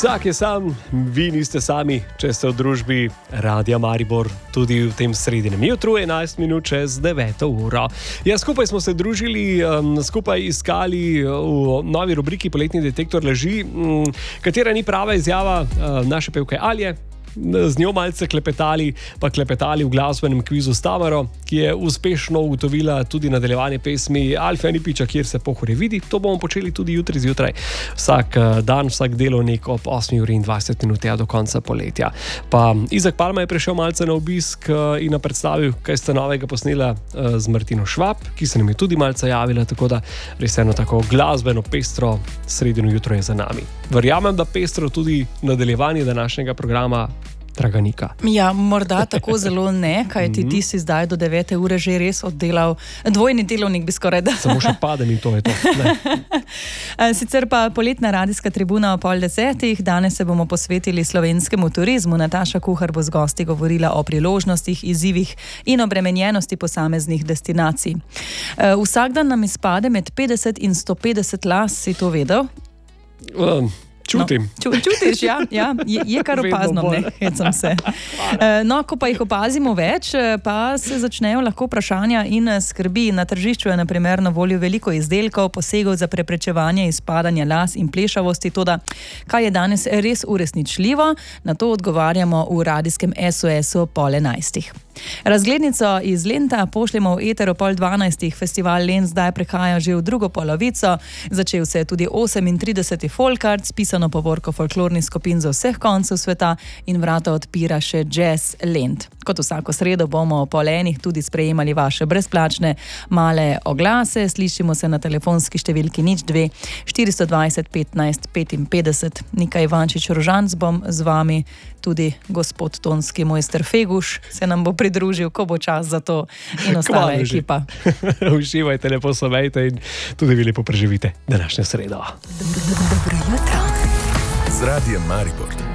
Vsak je sam, vi niste sami, če ste v družbi Radia Maribor, tudi v tem sredinem jutru, 11 minut čez 9 uro. Ja, skupaj smo se družili, skupaj iskali v novi rubriki Poletni detektor laži, katera ni prava izjava naše pevke Alje. Z njo malce klepetali v glasbenem kvizu s Tamaro, ki je uspešno ugotovila tudi nadaljevanje pesmi Alfe Anipiča, kjer se pohorje vidi. To bomo počeli tudi jutri zjutraj. Vsak dan, vsak delovnik ob 8:20 do konca poletja. Pa Izak Palma je prišel malce na obisk in nam predstavil, kaj sta novega posnela z Martino Švab, ki se nam je tudi malce javila, tako da res eno tako glasbeno pestro sredino jutro je za nami. Verjamem, da pestro tudi nadaljevanje današnjega programa Draganika. Ja, morda tako zelo ne, kaj ti si zdaj do 9 ure že res oddelal dvojni delovnik, bi skoraj da. Samo še padem in to je to. Sicer pa poletna radijska tribuna o 9:30, danes se bomo posvetili slovenskemu turizmu. Nataša Kuhar bo z gosti govorila o priložnostih, izzivih in obremenjenosti posameznih destinacij. Vsak dan nam izpade med 50 in 150 las, si to vedel? Čutim. No, čutiš, ja, je kar opazno, ne, hecam se. No, ko pa jih opazimo več, pa se začnejo lahko vprašanja in skrbi. Na tržišču je na primer na voljo veliko izdelkov, posegov za preprečevanje izpadanja las in plešavosti, toda kaj je danes res uresničljivo, na to odgovarjamo v radijskem SOS-u 10:30. Razglednico iz Lenta pošljemo v eter o 11:30. Festival Lent zdaj prehaja že v drugo polovico. Začel se je tudi 38. Folkart s pisano povorko folklornih skupin z vseh koncev sveta in vrata odpira še Jazz Lent. Kot vsako sredo bomo po lenih tudi sprejemali vaše brezplačne male oglase. Slišimo se na telefonski številki 02 420 15 55. Nika Ivančič-Rožanc bom z vami, tudi gospod tonski mojster Feguš se nam bo pridružil, ko bo čas za to, in ostala ekipa. Uživajte, lepo slovejte in tudi vi lepo preživite današnjo sredo. Dobro jutro z Radijem Maribor.